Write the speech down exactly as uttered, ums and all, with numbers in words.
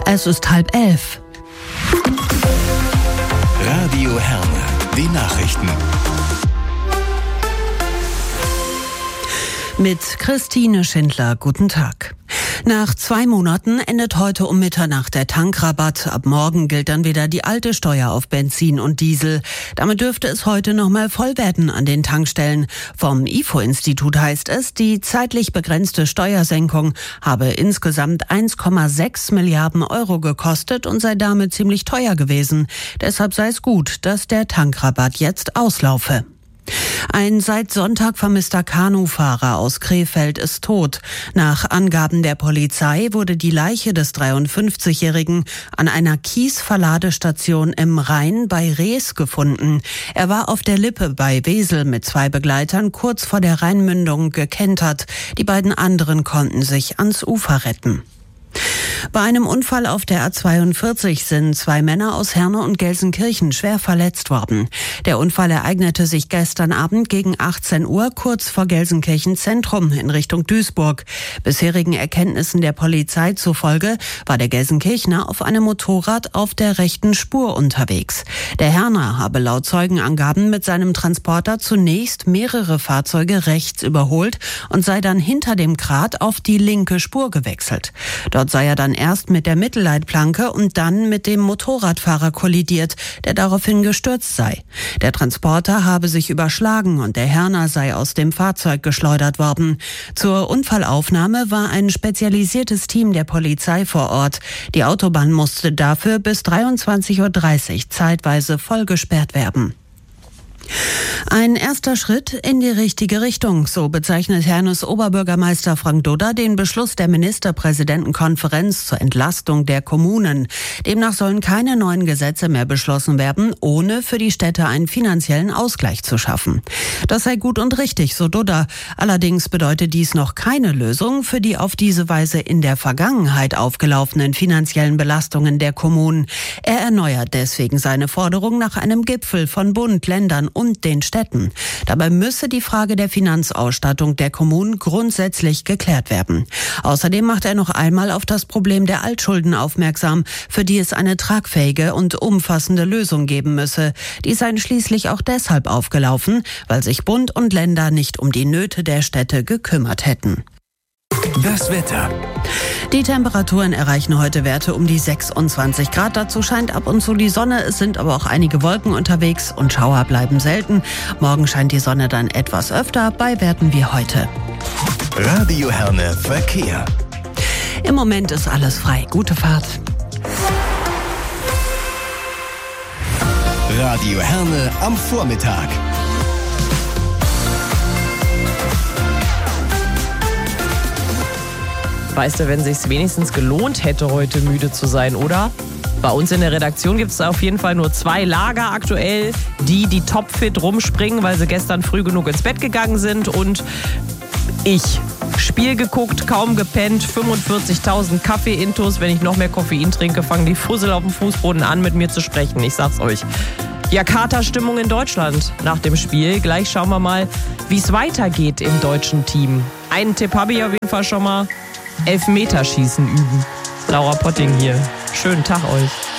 Es ist halb elf. Radio Herne, die Nachrichten. Mit Christine Schindler, guten Tag. Nach zwei Monaten endet heute um Mitternacht der Tankrabatt. Ab morgen gilt dann wieder die alte Steuer auf Benzin und Diesel. Damit dürfte es heute nochmal voll werden an den Tankstellen. Vom I F O-Institut heißt es, die zeitlich begrenzte Steuersenkung habe insgesamt eins Komma sechs Milliarden Euro gekostet und sei damit ziemlich teuer gewesen. Deshalb sei es gut, dass der Tankrabatt jetzt auslaufe. Ein seit Sonntag vermisster Kanufahrer aus Krefeld ist tot. Nach Angaben der Polizei wurde die Leiche des dreiundfünfzigjährigen an einer Kiesverladestation im Rhein bei Rees gefunden. Er war auf der Lippe bei Wesel mit zwei Begleitern kurz vor der Rheinmündung gekentert. Die beiden anderen konnten sich ans Ufer retten. Bei einem Unfall auf der A zweiundvierzig sind zwei Männer aus Herne und Gelsenkirchen schwer verletzt worden. Der Unfall ereignete sich gestern Abend gegen achtzehn Uhr kurz vor Gelsenkirchen Zentrum in Richtung Duisburg. Bisherigen Erkenntnissen der Polizei zufolge war der Gelsenkirchner auf einem Motorrad auf der rechten Spur unterwegs. Der Herner habe laut Zeugenangaben mit seinem Transporter zunächst mehrere Fahrzeuge rechts überholt und sei dann hinter dem Grat auf die linke Spur gewechselt. Dort sei er dann erst mit der Mittelleitplanke und dann mit dem Motorradfahrer kollidiert, der daraufhin gestürzt sei. Der Transporter habe sich überschlagen und der Herner sei aus dem Fahrzeug geschleudert worden. Zur Unfallaufnahme war ein spezialisiertes Team der Polizei vor Ort. Die Autobahn musste dafür bis dreiundzwanzig Uhr dreißig zeitweise voll gesperrt werden. Ein erster Schritt in die richtige Richtung, so bezeichnet Hernes Oberbürgermeister Frank Dudda den Beschluss der Ministerpräsidentenkonferenz zur Entlastung der Kommunen. Demnach sollen keine neuen Gesetze mehr beschlossen werden, ohne für die Städte einen finanziellen Ausgleich zu schaffen. Das sei gut und richtig, so Dudda. Allerdings bedeutet dies noch keine Lösung für die auf diese Weise in der Vergangenheit aufgelaufenen finanziellen Belastungen der Kommunen. Er erneuert deswegen seine Forderung nach einem Gipfel von Bund, Ländern und den Städten. Dabei müsse die Frage der Finanzausstattung der Kommunen grundsätzlich geklärt werden. Außerdem macht er noch einmal auf das Problem der Altschulden aufmerksam, für die es eine tragfähige und umfassende Lösung geben müsse. Die seien schließlich auch deshalb aufgelaufen, weil sich Bund und Länder nicht um die Nöte der Städte gekümmert hätten. Das Wetter. Die Temperaturen erreichen heute Werte um die sechsundzwanzig Grad. Dazu scheint ab und zu die Sonne. Es sind aber auch einige Wolken unterwegs und Schauer bleiben selten. Morgen scheint die Sonne dann etwas öfter bei Werten wie heute. Radio Herne Verkehr. Im Moment ist alles frei. Gute Fahrt. Radio Herne am Vormittag. Weißt du, wenn sich's wenigstens gelohnt hätte, heute müde zu sein, oder? Bei uns in der Redaktion gibt es auf jeden Fall nur zwei Lager aktuell, die, die topfit rumspringen, weil sie gestern früh genug ins Bett gegangen sind, und ich. Spiel geguckt, kaum gepennt, fünfundvierzigtausend Kaffee-Intos. Wenn ich noch mehr Koffein trinke, fangen die Fussel auf dem Fußboden an, mit mir zu sprechen. Ich sag's euch. Ja, Katerstimmung in Deutschland nach dem Spiel. Gleich schauen wir mal, wie es weitergeht im deutschen Team. Einen Tipp habe ich auf jeden Fall schon mal. Elfmeterschießen üben. Laura Potting hier. Schönen Tag euch.